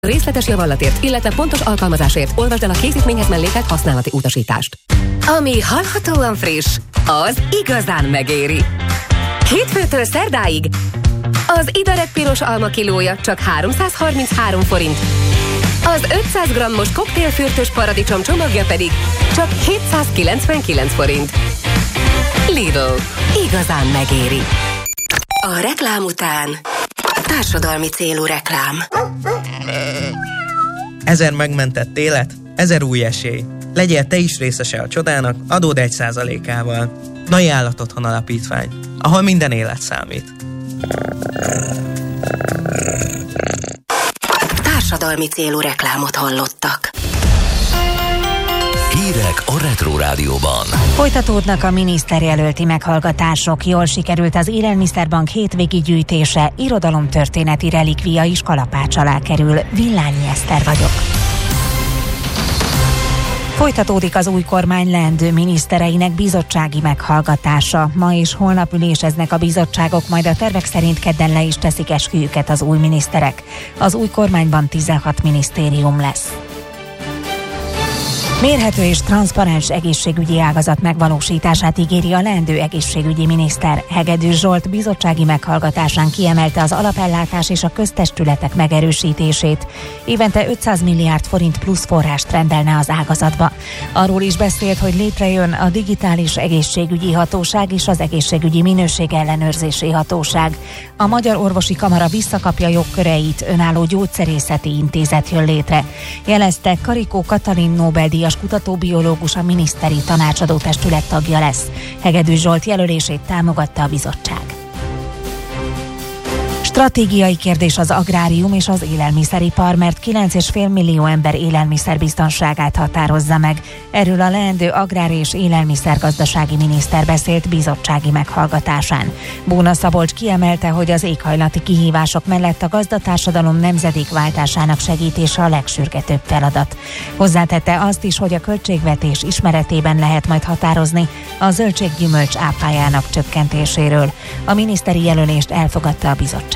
Részletes javallatért, illetve pontos alkalmazásért olvasd el a készítményhez mellékelt használati utasítást. Ami hallhatóan friss, az igazán megéri. Hétfőtől szerdáig az Idarek piros alma kilója csak 333 forint, az 500 g-os koktélfürtös paradicsom csomagja pedig csak 799 forint. Lidl, igazán megéri. A reklám után társadalmi célú reklám. 1000 megmentett élet, 1000 új esély. Legyél te is részese a csodának, adód 1%-ával. Nai Állatotthon Alapítvány, ahol minden élet számít. Társadalmi célú reklámot hallottak. Hírek a Retro Rádióban. Folytatódnak a miniszterjelölti meghallgatások. Jól sikerült az Élelmiszerbank hétvégi gyűjtése, irodalomtörténeti relikvia is kalapács alá kerül. Villányi Eszter vagyok. Folytatódik az új kormány leendő minisztereinek bizottsági meghallgatása. Ma és holnap üléseznek a bizottságok, majd a tervek szerint kedden le is teszik esküjüket az új miniszterek. Az új kormányban 16 minisztérium lesz. Mérhető és transzparens egészségügyi ágazat megvalósítását ígéri a leendő egészségügyi miniszter. Hegedűs Zsolt bizottsági meghallgatásán kiemelte az alapellátás és a köztestületek megerősítését. Évente 500 milliárd forint plusz forrást rendelne az ágazatba. Arról is beszélt, hogy létrejön a digitális egészségügyi hatóság és az egészségügyi minőség ellenőrzési hatóság. A Magyar Orvosi Kamara visszakapja jogköreit, önálló gyógyszerészeti intézet jön létre. Jelezte, Karikó Katalin Nobel-díjas kutatóbiológus a miniszteri tanácsadó testület tagja lesz. Hegedűs Zsolt jelölését támogatta a bizottság. Stratégiai kérdés az agrárium és az élelmiszeripar, mert 9,5 millió ember élelmiszerbiztonságát határozza meg. Erről a leendő agrár- és élelmiszergazdasági miniszter beszélt bizottsági meghallgatásán. Bóna Szabolcs kiemelte, hogy az éghajlati kihívások mellett a gazdatársadalom nemzedékváltásának segítése a legsürgetőbb feladat. Hozzátette azt is, hogy a költségvetés ismeretében lehet majd határozni a zöldséggyümölcs áfájának csökkentéséről. A miniszteri jelölést elfogadta a bizottság.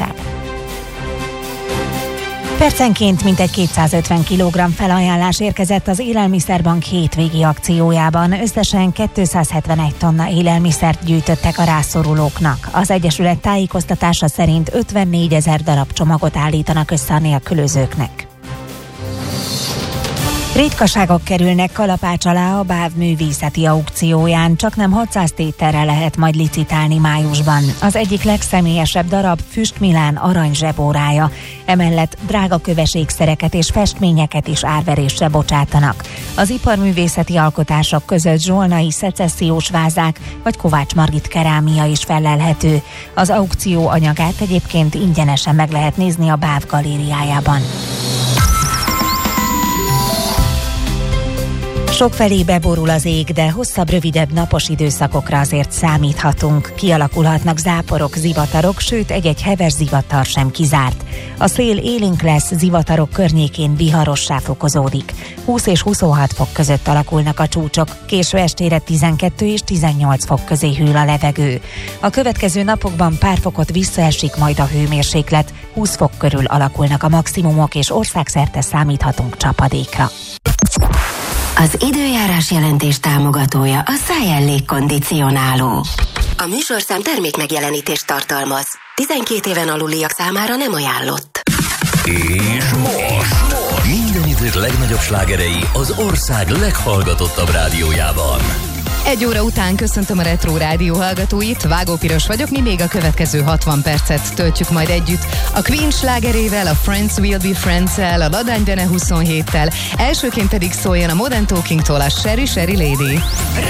Percenként mintegy 250 kg felajánlás érkezett az Élelmiszerbank hétvégi akciójában. Összesen 271 tonna élelmiszert gyűjtöttek a rászorulóknak. Az Egyesület tájékoztatása szerint 54 000 darab csomagot állítanak össze a nélkülözőknek. Ritkaságok kerülnek kalapács alá a BÁV művészeti aukcióján, csaknem 600 tételre lehet majd licitálni májusban. Az egyik legszemélyesebb darab Füst Milán arany zsebórája. Emellett drága köveségszereket és festményeket is árverésre bocsátanak. Az iparművészeti alkotások között zsolnai szecessziós vázák vagy Kovács Margit kerámia is fellelhető. Az aukció anyagát egyébként ingyenesen meg lehet nézni a BÁV galériájában. Sokfelé beborul az ég, de hosszabb, rövidebb napos időszakokra azért számíthatunk. Kialakulhatnak záporok, zivatarok, sőt egy-egy heves zivatar sem kizárt. A szél élénk lesz, zivatarok környékén viharossá fokozódik. 20 és 26 fok között alakulnak a csúcsok, késő estére 12 és 18 fok közé hűl a levegő. A következő napokban pár fokot visszaesik majd a hőmérséklet, 20 fok körül alakulnak a maximumok, és országszerte számíthatunk csapadékra. Az időjárás jelentés támogatója a Szájel légkondicionáló. A műsorszám termékmegjelenítést tartalmaz. 12 éven aluliak számára nem ajánlott. És most minden idők legnagyobb slágerei az ország leghallgatottabb rádiójában. 1 óra után köszöntöm a Retro Rádió hallgatóit, Vágó Piros vagyok, mi még a következő 60 percet töltjük majd együtt. A Queen slágerével, a Friends Will Be Friends-el, a Ladány Dene 27-tel, elsőként pedig szóljon a Modern Talking-tól a Sherry Sherry Lady.